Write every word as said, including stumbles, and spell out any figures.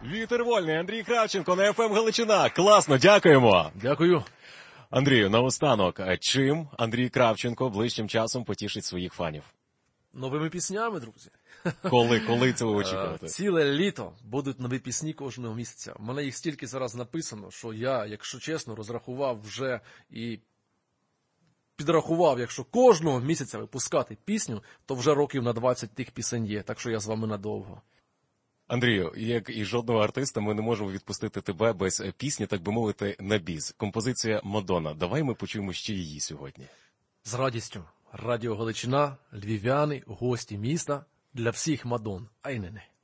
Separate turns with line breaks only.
Вітер вольний, Андрій Кравченко на еф ем Галичина. Класно, дякуємо.
Дякую.
Андрію, наостанок, чим Андрій Кравченко ближчим часом потішить своїх фанів?
Новими піснями, друзі.
Коли, коли це очікувати?
Ціле літо будуть нові пісні кожного місяця. У мене їх стільки зараз написано, що я, якщо чесно, розрахував вже і підрахував, якщо кожного місяця випускати пісню, то вже років на двадцять тих пісень є, так що я з вами надовго.
Андрію, як і жодного артиста, ми не можемо відпустити тебе без пісні, так би мовити, на біс. Композиція «Мадонна». Давай ми почуємо ще її сьогодні.
З радістю. Радіо Галичина, львів'яни, гості міста, для всіх Мадон, а й не не.